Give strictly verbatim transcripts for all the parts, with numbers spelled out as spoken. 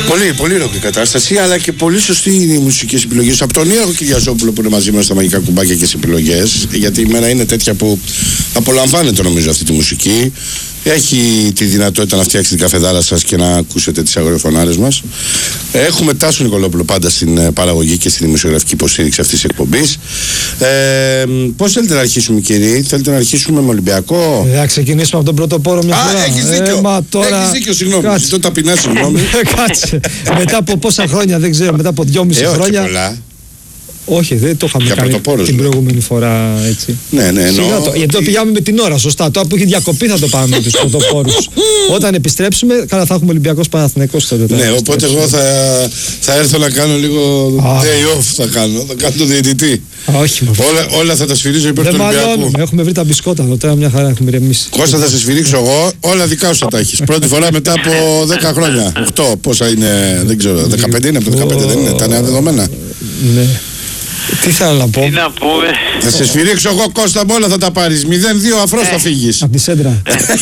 Πολύ, πολύ ροκ η κατάσταση, αλλά και πολύ σωστή είναι οι μουσικές επιλογές. Από τον Νίαρχο Κυριαζόπουλο που είναι μαζί μας στα μαγικά κουμπάκια και τις επιλογές, γιατί η μέρα είναι τέτοια που απολαμβάνετε νομίζω αυτή τη μουσική. Έχει τη δυνατότητα να φτιάξει την καφεδάρα σας και να ακούσετε τις αγριοφωνάρες μας. Έχουμε Τάσο Νικολόπουλο πάντα στην παραγωγή και στη δημοσιογραφική υποστήριξη αυτής της εκπομπής. Ε, πώς θέλετε να αρχίσουμε, κύριοι? Θέλετε να αρχίσουμε με Ολυμπιακό? Θα ξεκινήσουμε από τον πρώτο πόρο μια φορά. Α, έχεις δίκιο. Ε, μα τώρα... Έχεις δίκιο, συγγνώμη. Ζητώ ταπεινά συγγνώμη. Κάτσε. Μετά από πόσα χρόνια, δεν ξέρω, μετά από δυόμιση ε, χρόνια. Πολλά. Όχι, δεν το είχαμε κάνει την προηγούμενη φορά έτσι. Ναι, ναι, εννοώ. Το, γιατί το πηγάμε με την ώρα, σωστά. Τώρα που έχει διακοπή θα το πάμε με τους πρωτοπόρους. Όταν επιστρέψουμε, καλά θα έχουμε Ολυμπιακός Παναθηναϊκός τότε. Ναι, οπότε εγώ θα, θα έρθω να κάνω λίγο day off. Θα κάνω, θα κάνω το διαιτητή. Όχι, όλα, όλα θα τα σφυρίζω υπέρ του Ολυμπιακού. Έχουμε βρει τα μπισκότα εδώ, τώρα μια χαρά έχουμε ηρεμήσει. Κώστα, θα σε σφυρίξω εγώ, όλα δικά σου θα τα έχεις. Πρώτη φορά μετά από δέκα χρόνια. οκτώ, πόσα είναι, δεν ξέρω, δεκαπέντε είναι από το δεκαπέντε, δεν είναι, τα νέα δεδομένα. Ναι. Τι θέλω να πω. Τι να πούμε. Θα σε σφυρίξω εγώ, Κώστα, με όλα θα τα πάρεις. μηδέν δύο αφρός θα φύγεις. Από τη σέντρα.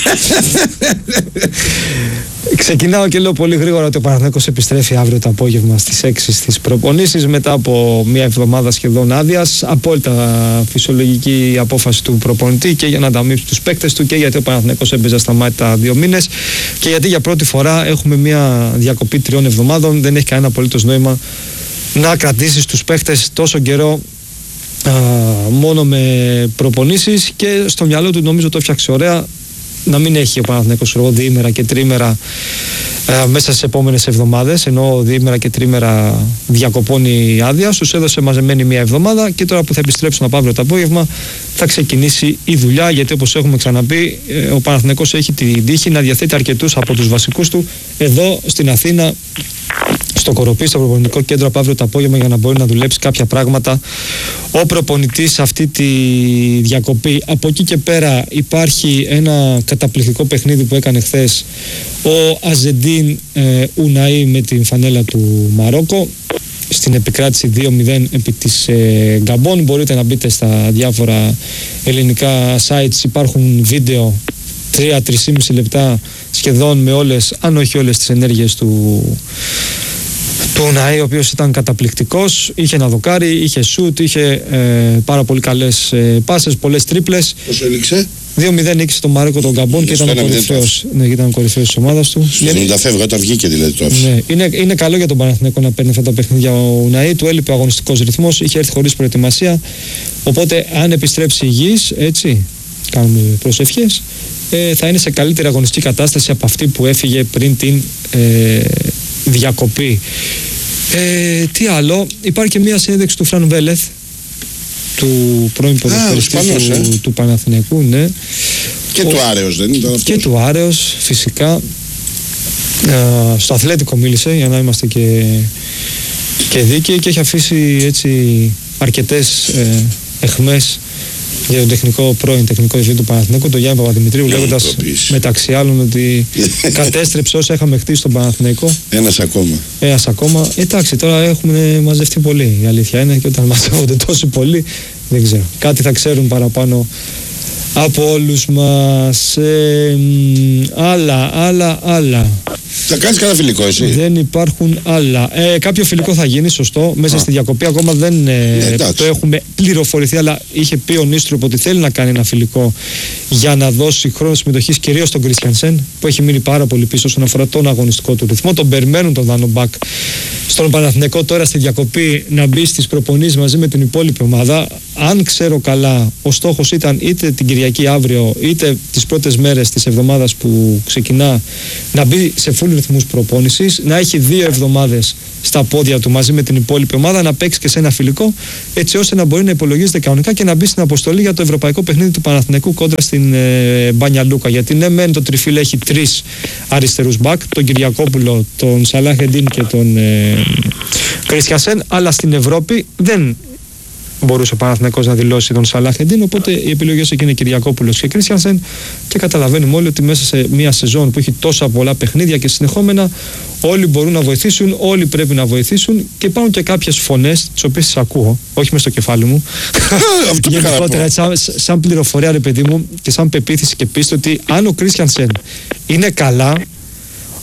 Ξεκινάω και λέω πολύ γρήγορα ότι ο Παναθηναϊκός επιστρέφει αύριο το απόγευμα στις έξι στις προπονήσεις μετά από μια εβδομάδα σχεδόν άδειας. Απόλυτα φυσιολογική απόφαση του προπονητή και για να ανταμείψει τους παίκτες του και γιατί ο Παναθηναϊκός έμπαιζε στα μάτια δύο μήνες και γιατί για πρώτη φορά έχουμε μια διακοπή τριών εβδομάδων. Δεν έχει κανένα απολύτως νόημα να κρατήσεις τους παίχτες τόσο καιρό α, μόνο με προπονήσεις και στο μυαλό του νομίζω το έφτιαξε ωραία να μην έχει ο Παναθηναϊκός διήμερα και τρίμερα α, μέσα στις επόμενες εβδομάδες, ενώ διήμερα και τρίμερα διακοπώνει άδεια, τους έδωσε μαζεμένη μία εβδομάδα και τώρα που θα επιστρέψουν από αύριο το απόγευμα θα ξεκινήσει η δουλειά, γιατί όπως έχουμε ξαναπεί ο Παναθηναϊκός έχει την τύχη να διαθέτει αρκετούς από τους βασικούς του εδώ στην Αθήνα, στο Κοροπή, στο προπονητικό κέντρο από αύριο το απόγευμα για να μπορεί να δουλέψει κάποια πράγματα ο προπονητής αυτή τη διακοπή. Από εκεί και πέρα υπάρχει ένα καταπληκτικό παιχνίδι που έκανε χθες ο Αζεντίν ε, Ουναή με την φανέλα του Μαρόκο στην επικράτηση δύο μηδέν επί της ε, Γκαμπών. Μπορείτε να μπείτε στα διάφορα ελληνικά sites, υπάρχουν βίντεο τρία με τρία και μισό λεπτά σχεδόν με όλες, αν όχι όλες τις ενέργειες του του Ουναή, ο οποίος ήταν καταπληκτικός, είχε ένα δοκάρι, είχε σούτ, είχε ε, πάρα πολύ καλές ε, πάσες, πολλές τρίπλες. Πόσο έληξε? δύο μηδέν νίκησε τον Μάρκο τον Γκαμπόν και ήταν ο κορυφαίος, ναι, ήταν κορυφαίος της ομάδας του. Στο εβδομήντα φεύγει όταν βγήκε δηλαδή το άφησε. Ναι, είναι, είναι καλό για τον Παναθηναϊκό να παίρνει αυτά τα παιχνίδια ο Ουναή, του έλειπε ο αγωνιστικός ρυθμός, είχε έρθει χωρίς προετοιμασία, οπότε αν επιστρέψει υγιής, έτσι, κάνουμε προσευχές, ε, θα είναι σε καλύτερη αγωνιστική κατάσταση από αυτή που έφυγε πριν την ε, διακοπή. Ε, τι άλλο, υπάρχει και μια συνέντευξη του Φραν Βέλεθ, του πρώην ποδοσφαιριστή του, ε. του Παναθηναϊκού, ναι. Και ο, του Άρεος δεν ήταν αυτός? Και του Άρεος φυσικά. ε, στο Αθλέτικο μίλησε για να είμαστε και, και δίκαιοι και έχει αφήσει έτσι αρκετές ε, εχμές για τον τεχνικό, πρώην τεχνικό διευθυντή του Παναθηναϊκού, τον Γιάννη Παπαδημητρίου, λέγοντας μεταξύ άλλων ότι κατέστρεψε όσα είχαμε χτίσει στον Παναθηναϊκό. Ένας ακόμα. Ένας ακόμα. Εντάξει, τώρα έχουμε μαζευτεί πολύ. Η αλήθεια είναι και όταν μαζεύονται τόσοι πολλοί, δεν ξέρω. Κάτι θα ξέρουν παραπάνω από όλους μας. Ε, άλλα, άλλα, άλλα. Θα κάνεις κανένα φιλικό εσύ? Δεν υπάρχουν άλλα. Ε, κάποιο φιλικό θα γίνει, σωστό. Μέσα Α. στη διακοπή ακόμα δεν ε, ναι, το έχουμε πληροφορηθεί, αλλά είχε πει ο Νίστροπ ότι θέλει να κάνει ένα φιλικό για να δώσει χρόνο συμμετοχής κυρίως στον Κρίστιανσεν, που έχει μείνει πάρα πολύ πίσω όσον αφορά τον αγωνιστικό του ρυθμό. Τον περιμένουν τον Δάνο Μπακ στον Παναθηναϊκό τώρα στη διακοπή να μπει στις προπονήσεις μαζί με την υπόλοιπη ομάδα. Αν ξέρω καλά, ο στόχος ήταν είτε την Κυριακή αύριο, είτε τις πρώτες μέρες της εβδομάδας που ξεκινά να μπει σε full ρυθμούς προπόνησης, να έχει δύο εβδομάδες στα πόδια του μαζί με την υπόλοιπη ομάδα, να παίξει και σε ένα φιλικό, έτσι ώστε να μπορεί να υπολογίζεται κανονικά και να μπει στην αποστολή για το ευρωπαϊκό παιχνίδι του Παναθηναϊκού κόντρα στην ε, Μπάνια Λούκα. Γιατί ναι, μεν το τριφύλι έχει τρεις αριστερούς μπακ, τον Κυριακόπουλο, τον Σαλάχ Εντίν και τον ε, Κρίστιανσεν, αλλά στην Ευρώπη δεν μπορούσε ο Παναθηναϊκός να δηλώσει τον Σαλάχ Εντίν, οπότε οι επιλογές εκεί είναι Κυριακόπουλος και Κρίστιανσεν και καταλαβαίνουμε όλοι ότι μέσα σε μια σεζόν που έχει τόσα πολλά παιχνίδια και συνεχόμενα όλοι μπορούν να βοηθήσουν, όλοι πρέπει να βοηθήσουν και υπάρχουν και κάποιες φωνές τις οποίες τις ακούω, όχι μες στο κεφάλι μου γενικότερα σαν, σαν πληροφορία ρε παιδί μου και σαν πεποίθηση και πίστη ότι αν ο Κρίστιανσεν είναι καλά,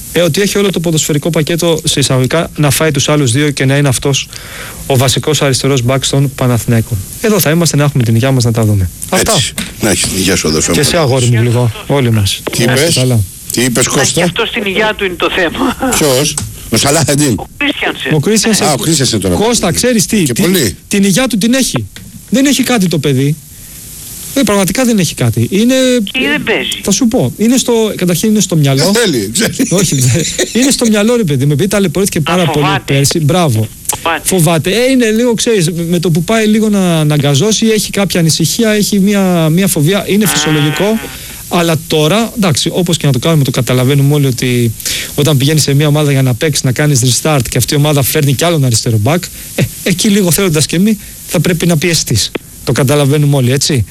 Ε, ότι έχει όλο το ποδοσφαιρικό πακέτο σε εισαγωγικά να φάει τους άλλους δύο και να είναι αυτός ο βασικός αριστερός μπακ των Παναθηναϊκών. Εδώ θα είμαστε να έχουμε την υγειά μας να τα δούμε. Αυτά. Έτσι. Να έχει την υγεία σου, αδερφέ μου. Και εσύ, αγόρι μου, λίγο. Όλοι μας. Τι είπες, τι είπες, Κώστα? Και αυτό στην υγεία του είναι το θέμα. Ποιος? Ο Σαλάχεντιν. Ο Κρίστιανσεν. Ο Κρίστιανσεν. Α, ο Κρίστιανσεν τώρα. Κώστα, ξέρεις τι, Και τι- πολύ. την υγειά του την έχει. Δεν έχει κάτι το παιδί. Ε, πραγματικά δεν έχει κάτι. Είναι. Και δεν παίζει. Θα σου πω. Είναι στο, καταρχήν είναι στο μυαλό. Δεν θέλει, ξέρει. Όχι, δεν- είναι στο μυαλό, ρε παιδί μου. Επειδή ταλαιπωρήθηκε πάρα πολύ φοβάται. πέρσι. Μπράβο. Φοβάται. Φοβάται. Ε, είναι λίγο, ξέρεις, με το που πάει λίγο να, να αγκαζώσει, έχει κάποια ανησυχία, έχει μια, μια φοβία. Είναι φυσιολογικό. Αλλά τώρα, εντάξει, όπως και να το κάνουμε, το καταλαβαίνουμε όλοι ότι όταν πηγαίνει σε μια ομάδα για να παίξει, να κάνει restart και αυτή η ομάδα φέρνει κι άλλον αριστερό back, ε, εκεί λίγο θέλοντας και εμείς θα πρέπει να πιεστείς. Το καταλαβαίνουμε όλοι, έτσι.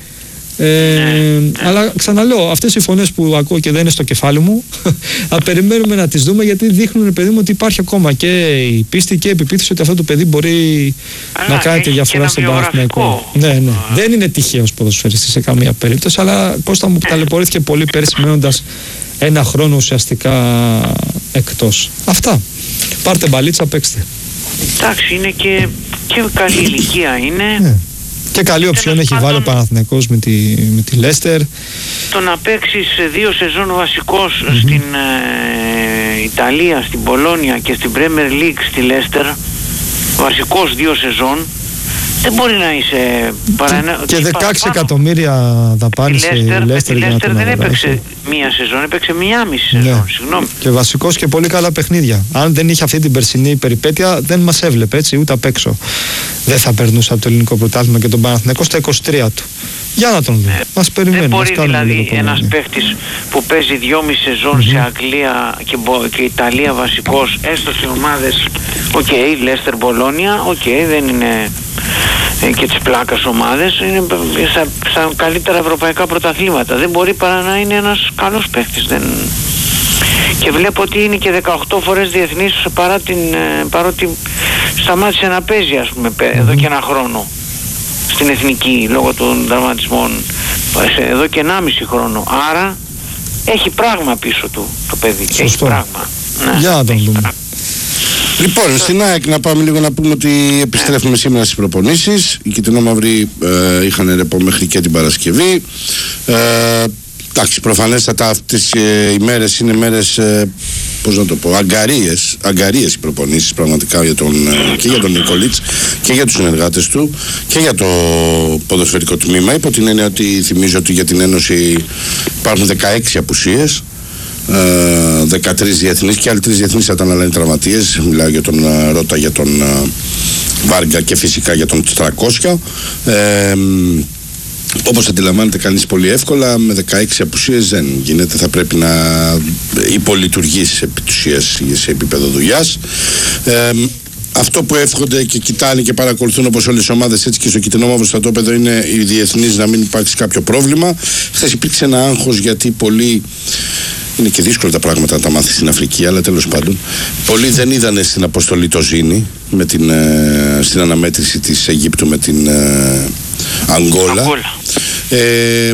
Ε, αλλά ξαναλέω, αυτές οι φωνές που ακούω και δεν είναι στο κεφάλι μου, θα περιμένουμε να τις δούμε, γιατί δείχνουν, ρε παιδί μου, ότι υπάρχει ακόμα και η πίστη και η επιπίθηση ότι αυτό το παιδί μπορεί Αλλά να κάνει τη έχει και διαφορά ένα στον Παναθηναϊκό. βιογραφικό. Ναι, ναι. Δεν είναι τυχαίος ποδοσφαιριστής σε καμία περίπτωση, αλλά Κώστα μου ταλαιπωρήθηκε πολύ πέρσι μένοντας ένα χρόνο ουσιαστικά εκτός. Αυτά. Πάρτε μπαλίτσα, παίξτε. Εντάξει, είναι και, και καλή ηλικία είναι. Ναι. Και καλή οψιόν Τέλος έχει βάλει ο πάντων, Παναθηναϊκός με τη, με τη Λέστερ. Το να παίξεις δύο σεζόν βασικός στην ε, Ιταλία, στην Πολόνια και στην Premier League στη Λέστερ, βασικός δύο σεζόν, δεν μπορεί να είσαι παρά ένα... Και τι δεκαέξι παραπάνω. εκατομμύρια Η δαπάνησε η Λέστερ, με τη Λέστερ για να Λέστερ τον δεν αγοράσει. έπαιξε μία σεζόν, έπαιξε μία μισή σεζόν, Ναι. συγγνώμη. Και βασικός και πολύ καλά παιχνίδια. Αν δεν είχε αυτή την περσινή περιπέτεια, δεν μας έβλεπε έτσι, ούτε απ' έξω. Δεν θα περνούσε από το ελληνικό πρωτάθλημα και τον Παναθηναϊκό στα είκοσι τρία του. Για να τον δούμε. Ας περιμένουμε. Δεν μπορεί ας κάνουμε λίγο δηλαδή ένας υπομονή. παίχτης που παίζει δυόμιση σεζόν σε Αγγλία και, μπο- και Ιταλία βασικός, έστω σε ομάδες, οκ, okay, Λέστερ, Μπολόνια, οκ, okay, δεν είναι ε, και τις πλάκας ομάδες, είναι στα, στα καλύτερα ευρωπαϊκά πρωταθλήματα. Δεν μπορεί παρά να είναι ένας καλός παίχτης. Δεν... Και βλέπω ότι είναι και δεκαοκτώ φορές διεθνής, παρά την, ε, παρότι σταμάτησε να παίζει, ας πούμε, πε- εδώ και ένα χρόνο στην εθνική λόγω των δραματισμών, ε, εδώ και ενάμιση χρόνο. Άρα έχει πράγμα πίσω του το παιδί. Έχει Σωστό. πράγμα. Ναι, Για να τον έχει δούμε. πράγμα. Λοιπόν, στην ΑΕΚ να πάμε λίγο να πούμε ότι επιστρέφουμε σήμερα στις προπονήσεις. Οι κυτρινόμαυροι ε, είχαν ρεπό μέχρι και την Παρασκευή. Ε, εντάξει, προφανέστατα αυτές ε, οι μέρες είναι μέρες, ε, πώς να το πω, αγκαρίες, αγκαρίες οι προπονήσεις πραγματικά για τον, ε, και για τον Νικολίτς και για τους συνεργάτες του και για το ποδοσφαιρικό τμήμα. Υπό την έννοια ότι θυμίζω ότι για την Ένωση υπάρχουν δεκαέξι απουσίες. Uh, δεκατρείς διεθνείς και άλλοι τρεις διεθνείς θα ήταν, αλλά είναι τραυματίες. Μιλάω για τον uh, Ρώτα, για τον uh, Βάργα και φυσικά για τον τριακόσια. Ε, όπως αντιλαμβάνεται κανείς πολύ εύκολα, με δεκαέξι απουσίες δεν γίνεται. Θα πρέπει να υπολειτουργήσει επί της ουσίας σε επίπεδο δουλειάς. Ε, αυτό που εύχονται και κοιτάνε και παρακολουθούν, όπως όλες οι ομάδες, έτσι και στο κυτρινόμαυρο στρατόπεδο, είναι οι διεθνείς να μην υπάρξει κάποιο πρόβλημα. Χθες υπήρξε ένα άγχος, γιατί πολλοί, είναι και δύσκολα τα πράγματα να τα μάθει στην Αφρική, αλλά τέλος πάντων, πολλοί δεν είδανε στην αποστολή το Ζήνη με την, ε, στην αναμέτρηση της Αιγύπτου με την ε, Αγγόλα. Αγγόλα. Ε,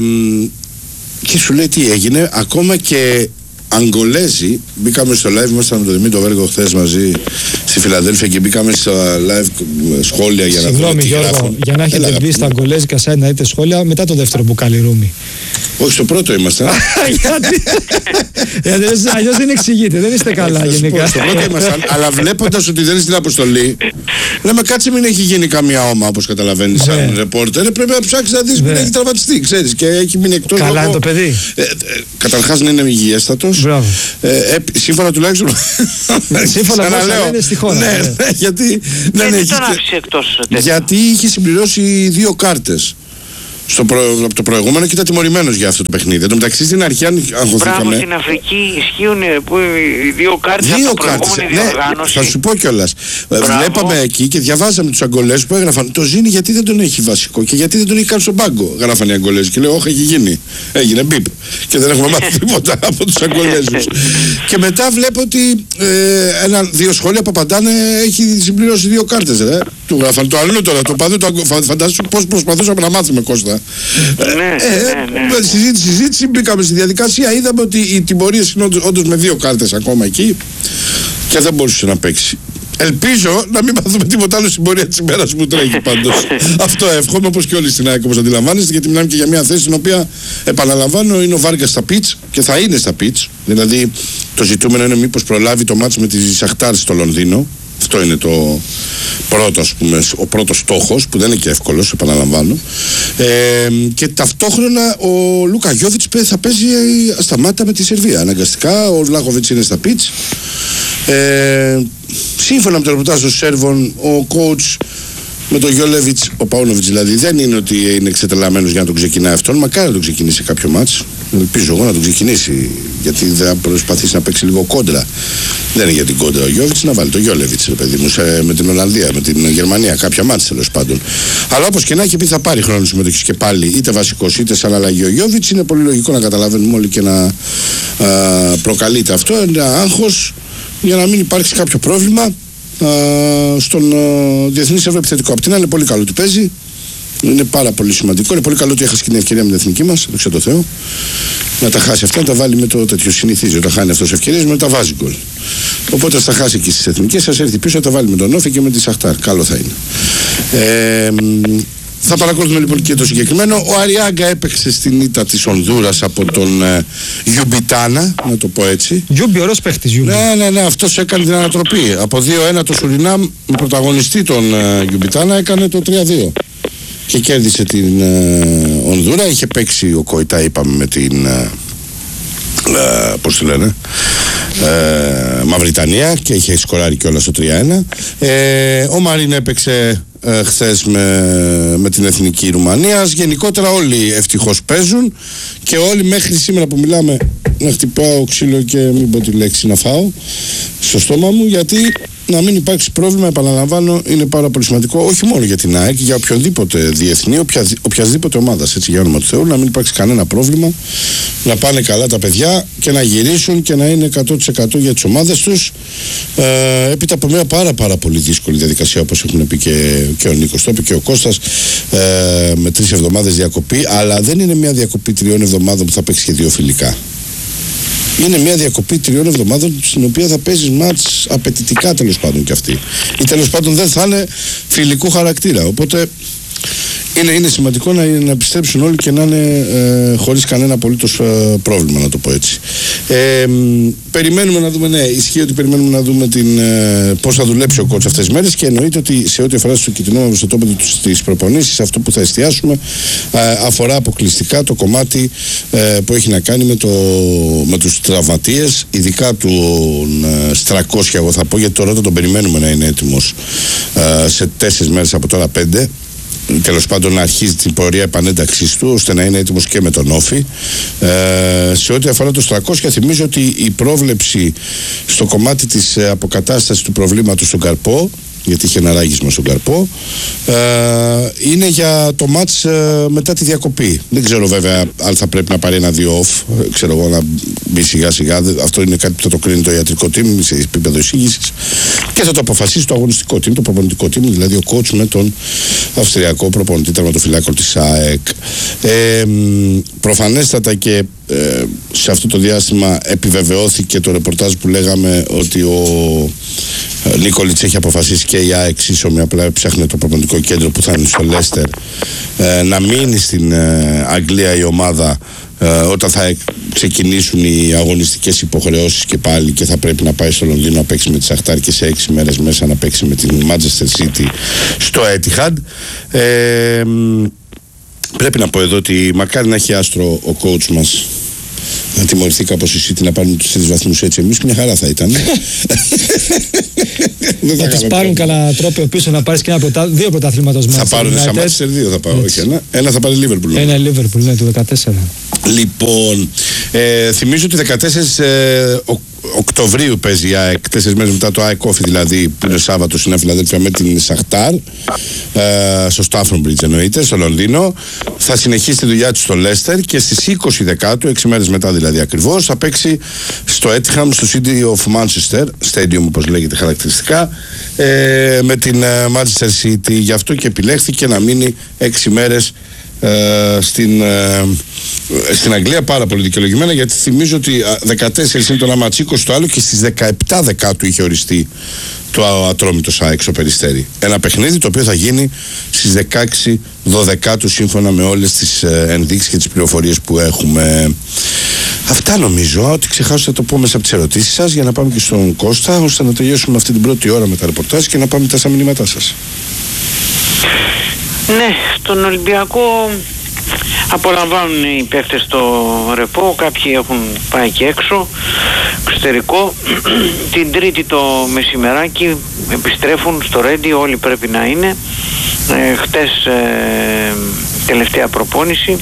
και σου λέει τι έγινε. Ακόμα και Αγγολέζοι, μπήκαμε στο live, ήμασταν με τον Δημήτρη Βέργο χθες μαζί στη Φιλαδέλφια και μπήκαμε στο live σχόλια για να δούμε Συγγνώμη τι Γιώργο, γράφουν. για να έχετε Έλα, μπει στα αγκολέζικα site να δείτε σχόλια μετά το δεύτερο μπουκάλι ρούμι. όχι, στο πρώτο ήμασταν. Γιατί, γιατί αλλιώς δεν εξηγείτε, δεν είστε καλά Θα σου πω, γενικά. στο πρώτο ήμασταν, αλλά βλέποντας ότι δεν είναι στην αποστολή, λέμε κάτσε μην έχει γίνει καμία όμα, όπως καταλαβαίνεις σαν Ναι. ρεπόρτερ. Πρέπει να ψάξεις να δεις, μην Ναι. έχει τραυματιστεί, ξέρεις, και έχει μείνει εκτός. Καλά λόγω- είναι το παιδί. Ε, ε, καταρχάς να είναι υγιέστατος. Μπράβο. Ε, ε, σύμφωνα τουλάχιστον. Σύμφωνα με όσα Ξαναλέω. λένε στη χώρα, Ναι, ναι. ναι, γιατί. Ναι, ναι, Γιατί έχει τον και- άφησε εκτός τέτοιο. γιατί είχε συμπληρώσει δύο κάρτες στο προ... από το προηγούμενο και ήταν τιμωρημένος για αυτό το παιχνίδι. Εν τω μεταξύ στην αρχή, αν Μπράβο, αγχωθήκαμε. στην Αφρική ισχύουν ε, που, οι δύο κάρτες από Δύο το κάρτες. προηγούμενη Ναι, διοργάνωση. θα σου πω κιόλας. Ε, Μπράβο. Βλέπαμε εκεί και διαβάζαμε τους Αγγολέζους που έγραφαν το Ζήνη γιατί δεν τον έχει βασικό και γιατί δεν τον έχει κάνει στον πάγκο. Γράφανε οι Αγγολέζοι και λέω, όχι, έχει γίνει. Έγινε μπιπ. Και δεν έχουμε μάθει τίποτα από τους Αγγολέζους. Και μετά βλέπω ότι ε, ένα, δύο σχόλια που απαντάνε έχει συμπληρώσει δύο κάρτες. Ρε. Του γράφαν το αλλού τώρα, το παδί, το, φα- φαντάσου πώς προσπαθούσαμε να μάθουμε, Κώστα. τώρα. Ναι, ναι, ναι. Με συζήτηση, συζήτηση, μπήκαμε στη διαδικασία. Είδαμε ότι οι τιμωρίες είναι όντως με δύο κάρτες ακόμα εκεί και δεν μπορούσε να παίξει. Ελπίζω να μην μάθουμε τίποτα άλλο στην πορεία της ημέρας που τρέχει πάντως. Αυτό εύχομαι, όπως και όλοι στην ΑΕΚ, όπως αντιλαμβάνεστε, γιατί μιλάμε και για μια θέση στην οποία, επαναλαμβάνω, είναι ο Βάργας στα πιτς και θα είναι στα πιτς. Δηλαδή το ζητούμενο είναι μήπως προλάβει το μάτς με τη Σαχτάρ στο Λονδίνο. Αυτό είναι το πρώτο, ας πούμε, ο πρώτος στόχος, που δεν είναι και εύκολος, επαναλαμβάνω. Ε, και ταυτόχρονα ο Λούκα Γιόβιτς θα παίζει ασταμάτητα με τη Σερβία. Αναγκαστικά ο Βλάχοβιτς είναι στα πιτς. Ε, σύμφωνα με το ρεπορτάζ των Σέρβων, ο coach με τον Γιόλεβιτς, ο Παούνοβιτς δηλαδή, δεν είναι ότι είναι εξετελαμένος για να τον ξεκινάει αυτόν. Μακάρι να τον ξεκινήσει κάποιο μάτς. Ελπίζω εγώ να τον ξεκινήσει, γιατί θα προσπαθήσει να παίξει λίγο κόντρα. Δεν είναι για την κόντρα ο Γιόλεβιτς, να βάλει τον Γιόλεβιτς, ρε παιδί μου, σε, με την Ολλανδία, με την Γερμανία, κάποια μάτς τέλος πάντων. Αλλά όπως και να έχει, επειδή θα πάρει χρόνο συμμετοχής και πάλι, είτε βασικός είτε σαν αλλαγή ο Γιόλεβιτς, είναι πολύ λογικό να καταλαβαίνουμε όλοι και να α, προκαλείται αυτό. Ένα άγχος για να μην υπάρξει κάποιο πρόβλημα α, στον α, διεθνή σερβο επιθετικό. Απ' την άλλη, είναι πολύ καλό ότι παίζει. Είναι πάρα πολύ σημαντικό. Είναι πολύ καλό ότι έχασε και την ευκαιρία με την εθνική μας. Δόξα τω Θεώ. Να τα χάσει αυτά, να τα βάλει με το τέτοιο. Συνηθίζει όταν χάνει αυτές τις ευκαιρίες, με τα βάζει γκολ. Οπότε θα χάσει και στις εθνικές, θα έρθει πίσω, θα τα βάλει με τον Όφη και με τη Σαχτάρ. Καλό θα είναι. Ε, Θα παρακολουθούμε λοιπόν και το συγκεκριμένο. Ο Αριάγκα έπαιξε στην ήττα της Ονδούρας από τον ε, Γιουμπιτάνα, να το πω έτσι. Γιούμπι, ωραίος παίχτης, Γιούμπι. Ναι, ναι, ναι, αυτός έκανε την ανατροπή. Από δύο ένα το Σουρινάμ, με πρωταγωνιστή τον ε, Γιουμπιτάνα, έκανε το τρία δύο. Και κέρδισε την ε, Ονδούρα. Είχε παίξει ο Κοϊτά, είπαμε, με την... Ε, ε, πώς το λένε... Ε, Μαυριτανία, και είχε σκοράρει κιόλας στο τρία ένα. Ε, ο Μαρίν έπαιξε ε, χθες με, με την Εθνική Ρουμανίας. Γενικότερα όλοι ευτυχώς παίζουν και όλοι μέχρι σήμερα που μιλάμε, να χτυπάω ξύλο και μην πω τη λέξη να φάω στο στόμα μου, γιατί να μην υπάρξει πρόβλημα, επαναλαμβάνω, είναι πάρα πολύ σημαντικό, όχι μόνο για την ΑΕΚ, για οποιονδήποτε διεθνή, οποια, οποιασδήποτε ομάδας, έτσι, για όνομα του Θεού, να μην υπάρξει κανένα πρόβλημα, να πάνε καλά τα παιδιά και να γυρίσουν και να είναι εκατό τοις εκατό για τις ομάδες τους, ε, έπειτα από μια πάρα πάρα πολύ δύσκολη διαδικασία, όπως έχουν πει και, και ο Νίκος, το είπε και ο Κώστας, ε, με τρεις εβδομάδες διακοπή, αλλά δεν είναι μια διακοπή τριών εβδομάδων που θα παίξει και δύο φιλικά. Είναι μια διακοπή τριών εβδομάδων στην οποία θα παίζεις μάτς απαιτητικά, τέλος πάντων, κι αυτή. Ή τέλος πάντων δεν θα είναι φιλικού χαρακτήρα. Οπότε είναι, είναι σημαντικό να, να επιστρέψουν όλοι και να είναι ε, χωρίς κανένα απολύτως ε, πρόβλημα, να το πω έτσι. Ε, περιμένουμε να δούμε, ναι, ισχύει ότι περιμένουμε να δούμε την, ε, πώς θα δουλέψει ο κότς αυτές τις μέρες, και εννοείται ότι σε ό,τι αφορά στο κοινό στο τόπο της προπονήσεις, αυτό που θα εστιάσουμε ε, αφορά αποκλειστικά το κομμάτι ε, που έχει να κάνει με, το, με τους τραυματίες, ειδικά του ε, Στρακόσια, εγώ θα πω, γιατί τώρα τον περιμένουμε να είναι έτοιμος ε, σε τέσσερις μέρες από τώρα, πέντε. Τέλος πάντων να αρχίζει την πορεία επανένταξης του, ώστε να είναι έτοιμος και με τον Όφη. Ε, σε ό,τι αφορά το τριακόσια, θυμίζω ότι η πρόβλεψη στο κομμάτι της ε, αποκατάστασης του προβλήματος στον καρπό, γιατί είχε ένα ράγισμα στον καρπό, ε, είναι για το μάτς ε, μετά τη διακοπή. Δεν ξέρω βέβαια αν θα πρέπει να πάρει ένα δύο off, ε, ξέρω εγώ, να μπει σιγά σιγά. Αυτό είναι κάτι που θα το κρίνει το ιατρικό team σε επίπεδο εισήγησης και θα το αποφασίσει το αγωνιστικό team, το προπονητικό team, δηλαδή ο coach με τον αυστριακό προπονητή τερματοφυλάκο της ΑΕΚ. Ε, προφανέστατα και ε, σε αυτό το διάστημα επιβεβαιώθηκε το ρεπορτάζ που λέγαμε ότι ο Νίκολιτς έχει αποφασίσει και η ΑΕΚ σύσσωμη, απλά ψάχνει το προπονητικό κέντρο που θα είναι στο Λέστερ, ε, να μείνει στην ε, Αγγλία η ομάδα ε, όταν θα ξεκινήσουν οι αγωνιστικές υποχρεώσεις και πάλι, και θα πρέπει να πάει στο Λονδίνο να παίξει με τη Σαχτάρ και σε έξι μέρες μέσα να παίξει με την Manchester City στο Etihad. Ε, πρέπει να πω εδώ ότι μακάρι να έχει άστρο ο coach μας, να τιμωρηθεί κάπως η City, να πάρουν τους τρεις βαθμούς, έτσι εμείς μια χαρά θα ήταν. Θα τους πάρουν κανένα τρόπο πίσω, να πάρεις και ένα πρωτά, δύο πρωταθλήματα ως θα πάρουν σαν Manchester, δύο θα πάρω, όχι ένα. Ένα θα πάρει Liverpool. Ένα Liverpool, ναι, το δεκατέσσερα. Λοιπόν, ε, θυμίζω ότι δεκατέσσερις ε, Οκτωβρίου παίζει η ΑΕΚ, τέσσερις μέρες μετά το ΑΕΚ Όφη, δηλαδή που είναι Σάββατο στην Φιλαδέλφια με την Σαχτάρ, ε, στο Stafford Bridge εννοείται, στο Λονδίνο. Θα συνεχίσει τη δουλειά του στο Λέστερ και στις είκοσι Δεκάτου, έξι μέρες μετά δηλαδή ακριβώς, θα παίξει στο Etihad, στο City of Manchester Stadium, όπως λέγεται χαρακτηριστικά, ε, με την Manchester City. Γι' αυτό και επιλέχθηκε να μείνει έξι μέρες ε, στην, ε, στην Αγγλία πάρα πολύ δικαιολογημένα, γιατί θυμίζω ότι δεκατέσσερις είναι το Ναματσίκο στο άλλο και στις δεκαεπτά Δεκάτου είχε οριστεί το Ατρόμητος ΑΕΚ στο Περιστέρι. Ένα παιχνίδι το οποίο θα γίνει στις δεκαέξι Δωδεκάτου σύμφωνα με όλες τις ε, ενδείξεις και τις πληροφορίες που έχουμε. Αυτά νομίζω. Ό,τι ξεχάσω θα το πω μέσα από τις ερωτήσεις σας για να πάμε και στον Κώστα, ώστε να τελειώσουμε αυτή την πρώτη ώρα με τα ρεπορτάζ και να πάμε τα στα μηνύματά σας. Ναι, στον Ολυμπιακό απολαμβάνουν οι παίχτες στο ρεπό, κάποιοι έχουν πάει και έξω, εξωτερικό. Την Τρίτη το μεσημεράκι επιστρέφουν στο Ρέντι, όλοι πρέπει να είναι. Ε, χτες ε, τελευταία προπόνηση.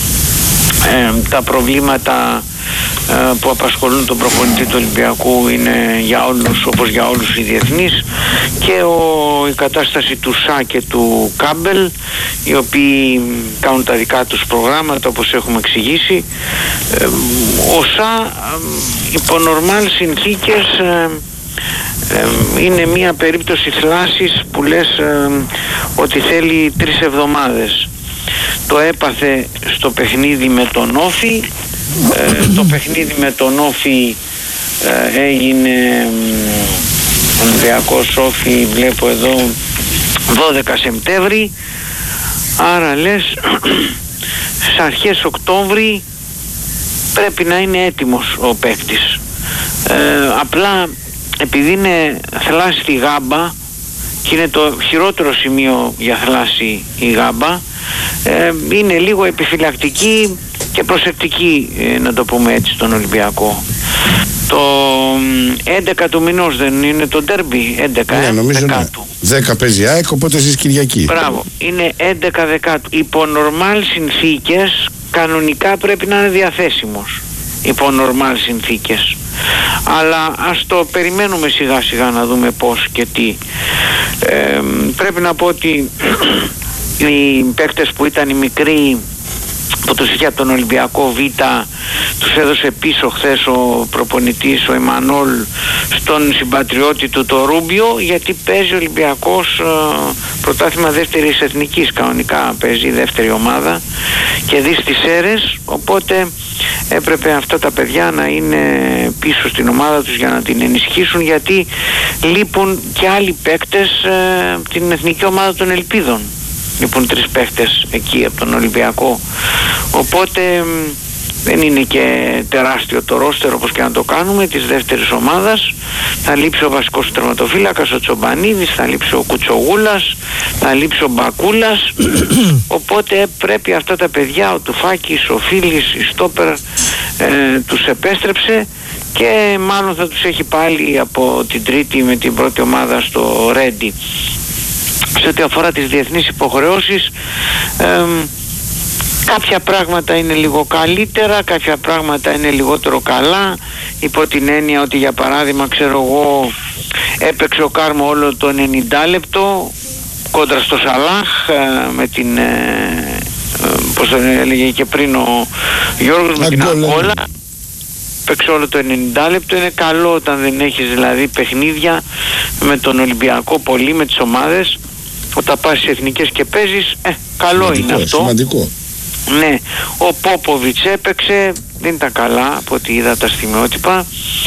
Ε, τα προβλήματα ε, που απασχολούν τον προπονητή του Ολυμπιακού είναι για όλους, όπως για όλους οι διεθνείς, και ο, η κατάσταση του Σα και του Κάμπελ, οι οποίοι κάνουν τα δικά τους προγράμματα όπως έχουμε εξηγήσει. Ε, ο Σα ε, υπό νορμάλ συνθήκες ε, ε, είναι μια περίπτωση θλάσσης που λες ε, ότι θέλει τρεις εβδομάδες. Το έπαθε στο παιχνίδι με τον Όφη. Ε, το παιχνίδι με τον Όφη ε, έγινε ε, Ολυμπιακός Όφη, βλέπω εδώ, δώδεκα Σεπτέμβρη. Άρα λες στις αρχές Οκτώβρη πρέπει να είναι έτοιμος ο παίκτης. Ε, απλά επειδή είναι θλάσσι η γάμπα και είναι το χειρότερο σημείο για θλάσσι η γάμπα, ε, είναι λίγο επιφυλακτική και προσεκτική, ε, να το πούμε έτσι, στον Ολυμπιακό. Το έντεκα του μηνός δεν είναι το ντέρμπι? έντεκα, ναι, ε, νομίζω δεκάτου. Ναι. δέκα παίζει ΑΕΚ, οπότε εσείς Κυριακή. Μπράβο, είναι έντεκα Δεκάτου. Υπό νορμάλ συνθήκες κανονικά πρέπει να είναι διαθέσιμος. Υπό νορμάλ συνθήκες. Αλλά ας το περιμένουμε σιγά σιγά να δούμε πώς και τι. Ε, πρέπει να πω ότι οι παίκτες που ήταν οι μικροί που τους είχε από τον Ολυμπιακό Β, τους έδωσε πίσω χθες ο προπονητής, ο Εμμανόλ, στον συμπατριώτη του το Ρούμπιο, γιατί παίζει ο Ολυμπιακός ε, πρωτάθλημα δεύτερης εθνικής, κανονικά παίζει η δεύτερη ομάδα και δει στις Σέρρες, οπότε έπρεπε αυτά τα παιδιά να είναι πίσω στην ομάδα τους για να την ενισχύσουν, γιατί λείπουν και άλλοι παίκτες ε, την εθνική ομάδα των Ελπίδων. Λοιπόν, τρεις παίχτες εκεί από τον Ολυμπιακό, οπότε δεν είναι και τεράστιο το ρόστερ όπως και να το κάνουμε της δεύτερης ομάδας. Θα λείψει ο βασικός τερματοφύλακας ο Τσομπανίδης, θα λείψει ο Κουτσογούλας, θα λείψει ο Μπακούλας, οπότε πρέπει αυτά τα παιδιά, ο Τουφάκης, ο Φίλης, η Στόπερ, ε, τους επέστρεψε και μάλλον θα τους έχει πάλι από την Τρίτη με την πρώτη ομάδα στο Ρέντι. Σε ό,τι αφορά τις διεθνείς υποχρεώσεις, ε, κάποια πράγματα είναι λίγο καλύτερα, κάποια πράγματα είναι λιγότερο καλά, υπό την έννοια ότι, για παράδειγμα, ξέρω εγώ, έπαιξε ο Κάρμο όλο το ενενήντα λεπτό κόντρα στο Σαλάχ, ε, με την ε, ε, πώς το έλεγε και πριν ο Γιώργος, με την Αγκόλα. Παίξε όλο το ενενήντα λεπτό. Είναι καλό όταν δεν έχεις δηλαδή παιχνίδια με τον Ολυμπιακό πολύ, με τις ομάδες, όταν πας στις εθνικές και παίζεις, ε, καλό σημαντικό, είναι αυτό. Σημαντικό. Ναι, ο Πόποβιτς έπαιξε, δεν ήταν καλά από ό,τι είδα τα στιγμιότυπα.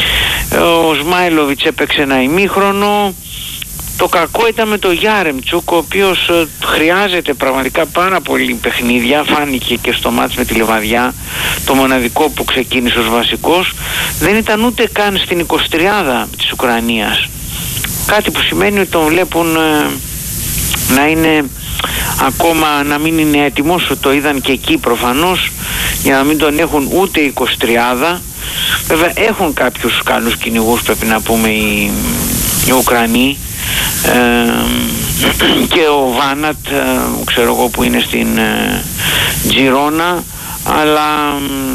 Ο Σμάιλοβιτς έπαιξε ένα ημίχρονο. Το κακό ήταν με το Γιάρεμτσουκ, ο οποίος ε, χρειάζεται πραγματικά πάρα πολύ παιχνίδια. Φάνηκε και στο μάτς με τη Λεβαδιά, το μοναδικό που ξεκίνησε ως βασικός. Δεν ήταν ούτε καν στην εικοσιτριάδα της Ουκρανίας. Κάτι που σημαίνει ότι τον βλέπουν ε, να είναι ακόμα, να μην είναι έτοιμος. Το είδαν και εκεί προφανώς, για να μην τον έχουν ούτε εικοσιτριάδα. Βέβαια έχουν κάποιους καλούς κυνηγούς, πρέπει να πούμε, οι, οι Ουκρανοί. Ε, και ο Βάνατ, ε, ξέρω εγώ, που είναι στην ε, Τζιρόνα, αλλά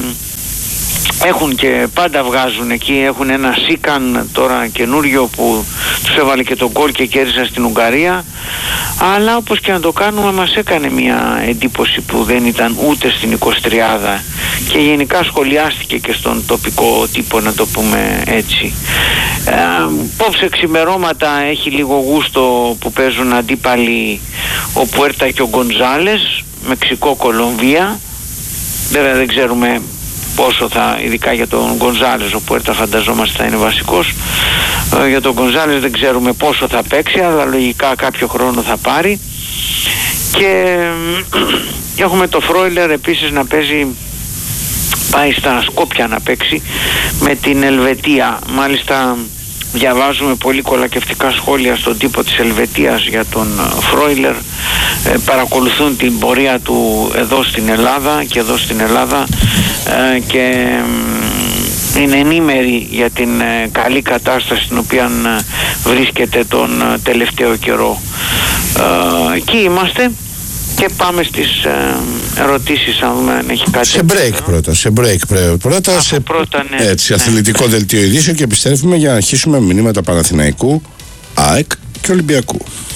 ε, έχουν και πάντα βγάζουν εκεί, έχουν ένα Σίκαν τώρα καινούριο που τους έβαλε και τον γκολ και κέρδισαν στην Ουγγαρία. Αλλά όπως και να το κάνουμε, μας έκανε μια εντύπωση που δεν ήταν ούτε στην εικοσιτριάδα και γενικά σχολιάστηκε και στον τοπικό τύπο, να το πούμε έτσι. Ε, Πόψε ξημερώματα έχει λίγο γούστο που παίζουν αντίπαλοι ο Πουέρτα και ο Γκονζάλες, Μεξικό-Κολομβία. Βέβαια δεν ξέρουμε πόσο θα, ειδικά για τον Γκονζάλες, ο Πουέρτα φανταζόμαστε θα είναι βασικός. Ε, για τον Γκονζάλες δεν ξέρουμε πόσο θα παίξει, αλλά λογικά κάποιο χρόνο θα πάρει. Και έχουμε το Φρόιλερ επίσης να παίζει, πάει στα Σκόπια να παίξει με την Ελβετία. Μάλιστα διαβάζουμε πολύ κολακευτικά σχόλια στον τύπο της Ελβετίας για τον Φρόιλερ. Ε, παρακολουθούν την πορεία του εδώ στην Ελλάδα και εδώ στην Ελλάδα ε, και ε, είναι ενήμεροι για την ε, καλή κατάσταση στην οποία ε, βρίσκεται τον ε, τελευταίο καιρό. Ε, εκεί είμαστε. Και πάμε στις ε, ερωτήσεις, αν δούμε αν έχει κάτι. Σε break πρώτα, σε break πρώτα, Α, σε πρώτα, ναι, έτσι, ναι. αθλητικό δελτίο ειδήσεων και επιστρέφουμε για να αρχίσουμε μηνύματα Παναθηναϊκού, ΑΕΚ και Ολυμπιακού.